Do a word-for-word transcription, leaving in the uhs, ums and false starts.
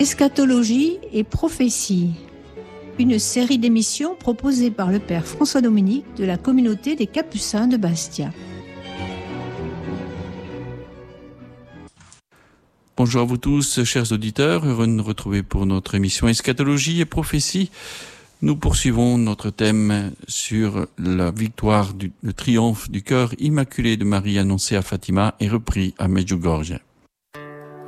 Eschatologie et prophétie, une série d'émissions proposée par le père François Dominique de la communauté des Capucins de Bastia. Bonjour à vous tous, chers auditeurs, heureux de nous retrouver pour notre émission Eschatologie et prophétie. Nous poursuivons notre thème sur la victoire, du, le triomphe du cœur immaculé de Marie annoncé à Fatima et repris à Medjugorje.